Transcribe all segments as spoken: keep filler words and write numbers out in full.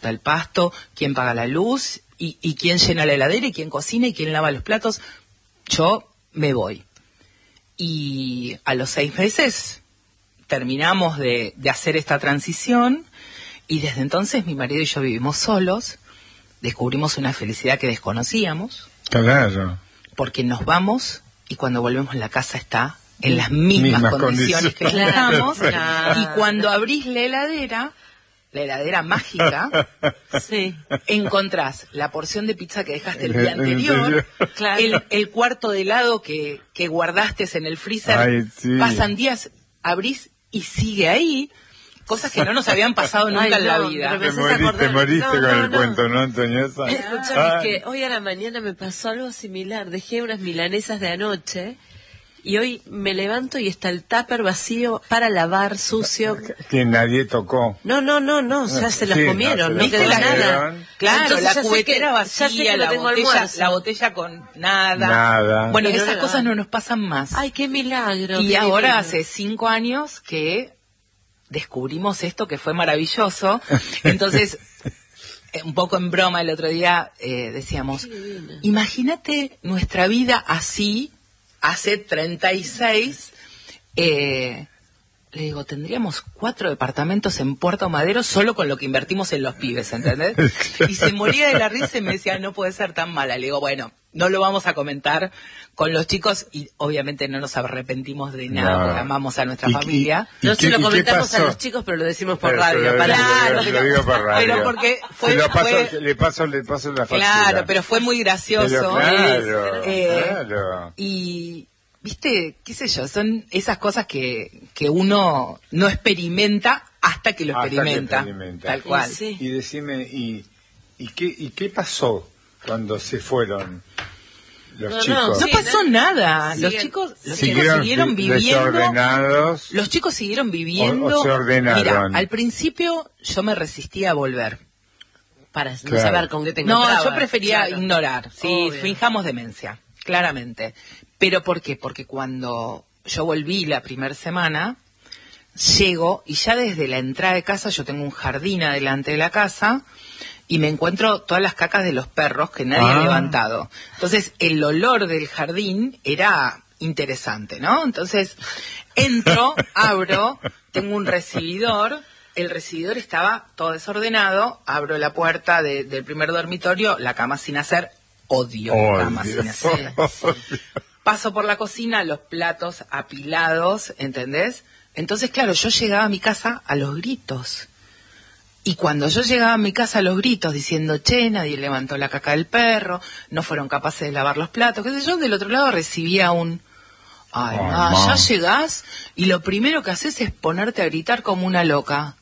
corta el pasto, quién paga la luz, y, y quién llena la heladera, y quién cocina, y quién lava los platos. Yo me voy. Y a los seis meses terminamos de, de hacer esta transición, y desde entonces mi marido y yo vivimos solos, descubrimos una felicidad que desconocíamos. Claro. Porque nos vamos, y cuando volvemos la casa está en las mismas, mismas condiciones, condiciones que estábamos. Claro. Y cuando abrís la heladera, la heladera mágica, sí. encontrás la porción de pizza que dejaste el día anterior, claro. el, el cuarto de helado que, que guardaste en el freezer. Ay, sí. Pasan días, abrís y sigue ahí. Cosas que no nos habían pasado nunca. Ay, no, en la vida. Te, morí, te moriste no, con no, el no. cuento, ¿no, Antoñesa? Escuchame, que hoy a la mañana me pasó algo similar. Dejé unas milanesas de anoche y hoy me levanto y está el tupper vacío para lavar, sucio. Que nadie tocó. No, no, no, no, ya se las sí, comieron, no, no quedó nada. Claro, entonces, la cubetera vacía, la botella, la botella con nada. Nada. Bueno, Pero esas cosas no nos pasan más. Ay, qué milagro. Y qué ahora milagro. Hace cinco años que descubrimos esto que fue maravilloso. Entonces, un poco en broma el otro día eh, decíamos, imagínate nuestra vida así hace treinta y seis. Eh, le digo, tendríamos cuatro departamentos en Puerto Madero solo con lo que invertimos en los pibes, ¿entendés? Y se moría de la risa y me decía, no puede ser tan mala. Le digo, bueno, no lo vamos a comentar con los chicos y obviamente no nos arrepentimos de nada, no. porque amamos a nuestra ¿Y, familia. y, y no se lo comentamos a los chicos, pero lo decimos por pero radio. Lo, para claro, lo, lo, lo digo por radio. Pero porque fue, se lo paso, fue, le paso, le paso la factura. Claro, pero fue muy gracioso. Pero claro, eh, claro. Y, viste, qué sé yo, son esas cosas que, que uno no experimenta hasta que lo hasta experimenta, que experimenta. Tal cual. Y, sí. y decime, ¿y, y, qué, ¿y qué pasó cuando se fueron los no, chicos? No, no sí, pasó no, nada. siguen, los chicos, los siguieron, chicos siguieron viviendo. Desordenados. Los chicos siguieron viviendo. O, o se ordenaron. Mira, al principio yo me resistía a volver. Para claro. no saber con qué te No, encontrabas. yo prefería claro. ignorar. Sí, Obvio. Fijamos demencia, claramente. ¿Pero por qué? Porque cuando yo volví la primera semana, llego y ya desde la entrada de casa, yo tengo un jardín adelante de la casa, y me encuentro todas las cacas de los perros que nadie ah. ha levantado. Entonces, el olor del jardín era interesante, ¿no? Entonces, entro, abro, tengo un recibidor, el recibidor estaba todo desordenado, abro la puerta de, del primer dormitorio, la cama sin hacer, odio oh, la cama sin hacer. Paso por la cocina, los platos apilados, ¿entendés? Entonces, claro, yo llegaba a mi casa a los gritos. Y cuando yo llegaba a mi casa a los gritos diciendo, che, nadie levantó la caca del perro, no fueron capaces de lavar los platos, qué sé yo, del otro lado recibía un, ay, oh, ma, no. ya llegás y lo primero que haces es ponerte a gritar como una loca.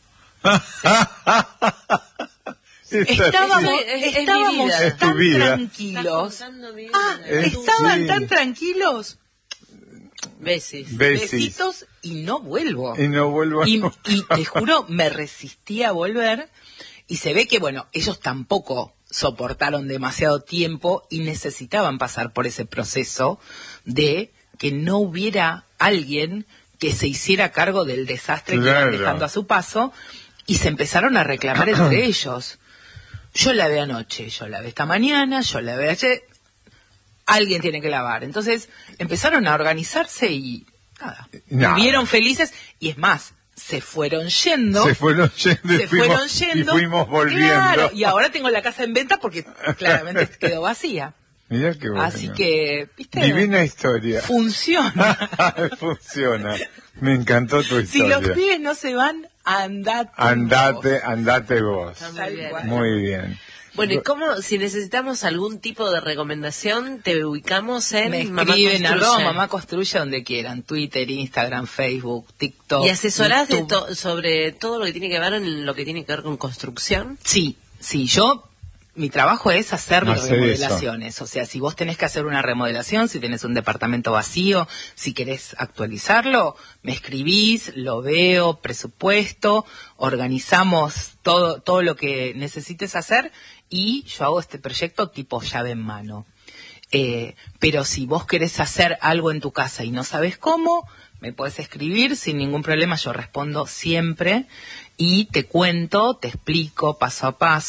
Estábamos, es, es, estábamos es tan vida. tranquilos. Ah, Es, estaban sí. tan tranquilos. Besis. Besis. Besitos y no vuelvo. Y no vuelvo. Y, y te juro, me resistí a volver y se ve que, bueno, ellos tampoco soportaron demasiado tiempo y necesitaban pasar por ese proceso de que no hubiera alguien que se hiciera cargo del desastre claro. que iban dejando a su paso y se empezaron a reclamar entre ellos. Yo lavé anoche, yo lavé esta mañana, yo lavé ayer, alguien tiene que lavar. Entonces empezaron a organizarse y nada, nada. vivieron felices y es más, se fueron yendo. Se fueron yendo. Se fuimos, fueron yendo. Y fuimos volviendo. Claro, y ahora tengo la casa en venta porque claramente quedó vacía. Mirá qué bueno. Así que, ¿viste? Divina historia. Funciona. Funciona. Me encantó tu historia. Si los pibes no se van, andate. Andate, vos. andate vos. Muy bien. Muy bien. Bueno, ¿y cómo, si necesitamos algún tipo de recomendación, te ubicamos en Me Mamá escriben Construye? arroba Mamá Construye donde quieran, Twitter, Instagram, Facebook, TikTok. ¿Y asesorás de YouTube. to- sobre todo lo que tiene que ver en lo que tiene que ver con construcción? Sí, sí, yo, mi trabajo es hacer Hacer remodelaciones. O sea, si vos tenés que hacer una remodelación, si tenés un departamento vacío, si querés actualizarlo, me escribís, lo veo, presupuesto, organizamos todo, todo lo que necesites hacer y yo hago este proyecto tipo llave en mano. Eh, pero si vos querés hacer algo en tu casa y no sabes cómo, me puedes escribir sin ningún problema, yo respondo siempre y te cuento, te explico paso a paso.